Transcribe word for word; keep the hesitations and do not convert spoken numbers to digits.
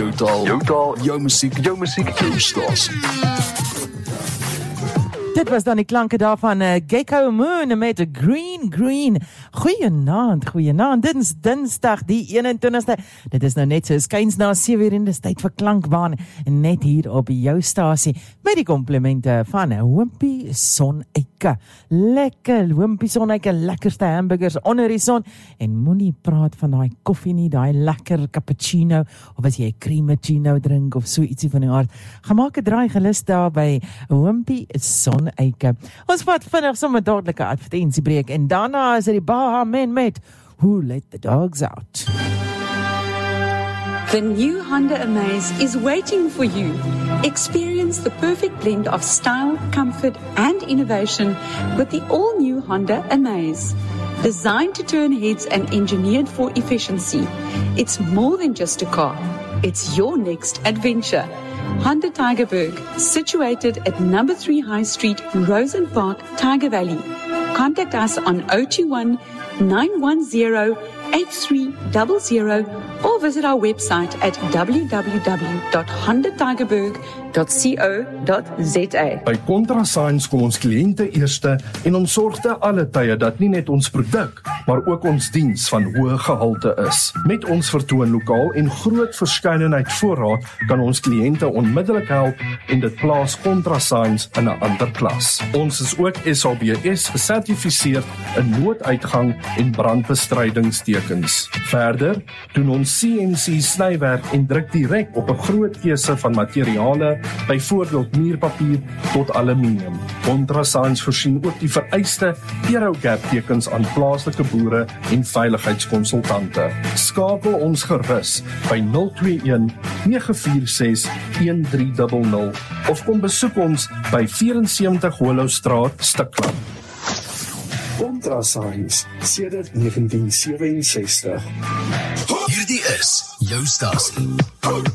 Jou taal, jou taal, jou musiek, jou musiek, jou stasie. Dit was dan die klanke daarvan uh, Gecko Moon met Green Green. Goeienaand, goeienaand. Dit is Dinsdag die eenentwintigste. Dit is nou net so skuins na sewe uur en dis tyd vir Klankbaan net hier op jou stasie met die komplimente van Wimpy Sonneike. Lekker Wimpy Sonneike, lekkerste hamburgers onder die son en moenie praat van daai koffie nie, daai lekker cappuccino of as jy 'n cremachino drink of so ietsie van die aard. Gemaak 'n draai gelus daar by Wimpy Sonneike. Ons vat vinnig sommer dadelike advertentiebreek en daarna is dit die Baha Men met Who Let the Dogs Out. The new Honda Amaze is waiting for you. Experience the perfect blend of style, comfort, and innovation with the all-new Honda Amaze. Designed to turn heads and engineered for efficiency, it's more than just a car. It's your next adventure. Honda Tygerberg, situated at number three High Street, Rosen Park, Tiger Valley. Contact us on zero two one, nine one zero, eight three zero zero or visit our website at w w w dot honda tygerberg dot co dot z a. By Contrasigns kom ons kliënte eerste en ons sorg te alle tye dat nie net ons produk, maar ook ons diens van hoë gehalte is. Met ons vertoonlokaal en groot verskeidenheid voorraad kan ons kliënte onmiddellik help en dit plaas Contrasigns in 'n ander klas. Ons is ook S A B S gesertifiseerd in nooduitgang en brandbestrydingstekens. Verder doen ons C N C snywerk en druk direk op 'n groot keuse van materiale, byvoorbeeld muurpapier tot aluminium. Contrasigns voorsien ook die vereiste Aerogap tekens aan plaaslike boere en veiligheidskonsultante. Skakel ons gerus by nul twee een, nege vier ses, een drie nul nul of kom besoek ons by vierentseventig Hollowstraat, Stikland. Contrasigns sedert negentien sewe ses nul. Hierdie is jou stasie.